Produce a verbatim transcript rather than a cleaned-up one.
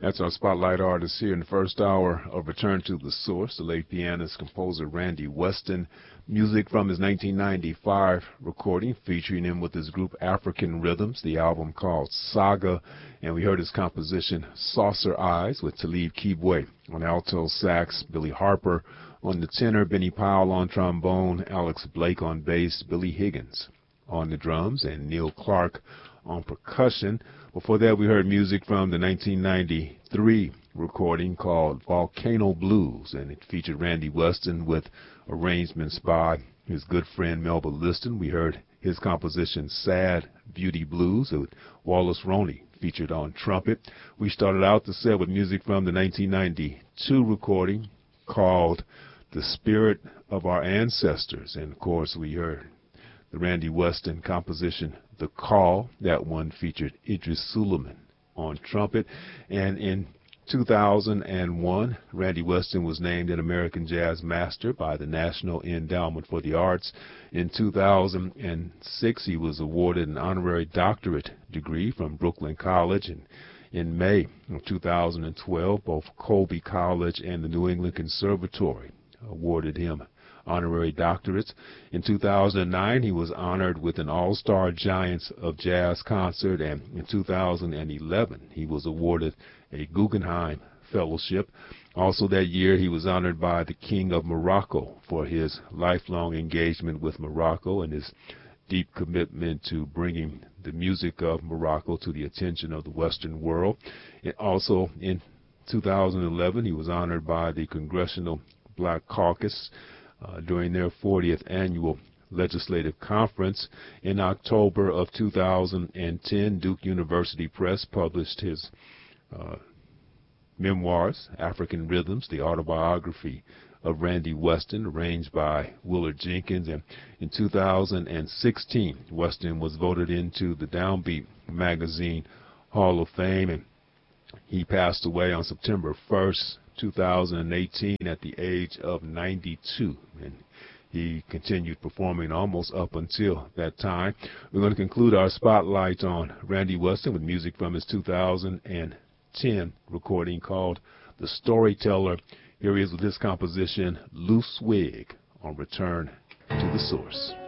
That's our spotlight artist here in the first hour of Return to the Source, the late pianist, composer Randy Weston. Music from his nineteen ninety-five recording featuring him with his group African Rhythms, the album called Saga. And we heard his composition Saucer Eyes with Talib Kibwe on alto sax, Billy Harper on the tenor, Benny Powell on trombone, Alex Blake on bass, Billy Higgins on the drums, and Neil Clark on percussion. Before that, we heard music from the nineteen ninety-three recording called Volcano Blues, and it featured Randy Weston with arrangements by his good friend Melba Liston. We heard his composition Sad Beauty Blues with Wallace Roney featured on trumpet. We started out the set with music from the nineteen ninety-two recording called The Spirit of Our Ancestors, and of course we heard the Randy Weston composition, The Call. That one featured Idris Suleiman on trumpet. And in two thousand one, Randy Weston was named an American Jazz Master by the National Endowment for the Arts. In two thousand six, he was awarded an honorary doctorate degree from Brooklyn College. And in May of two thousand twelve, both Colby College and the New England Conservatory awarded him honorary doctorates. In two thousand nine, he was honored with an All-Star Giants of Jazz concert, and in two thousand eleven, he was awarded a Guggenheim Fellowship. Also that year, he was honored by the King of Morocco for his lifelong engagement with Morocco and his deep commitment to bringing the music of Morocco to the attention of the Western world. And also in two thousand eleven, he was honored by the Congressional Black Caucus Uh, during their fortieth annual legislative conference. In October of two thousand ten, Duke University Press published his uh, memoirs, African Rhythms, the autobiography of Randy Weston, arranged by Willard Jenkins. And in two thousand sixteen, Weston was voted into the Downbeat Magazine Hall of Fame, and he passed away on September first, two thousand eighteen, at the age of ninety-two, and he continued performing almost up until that time. We're going to conclude our spotlight on Randy Weston with music from his two thousand ten recording called The Storyteller. Here he is with his composition Loose Wig on Return to the Source.